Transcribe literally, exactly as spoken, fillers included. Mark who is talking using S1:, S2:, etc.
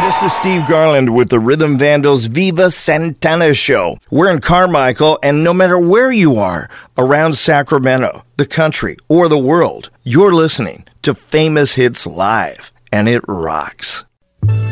S1: This is Steve Garland with the Rhythm Vandals Viva Santana Show. We're in Carmichael, and no matter where you are around Sacramento, the country, or the world, you're listening to Famous Hits Live, and it rocks.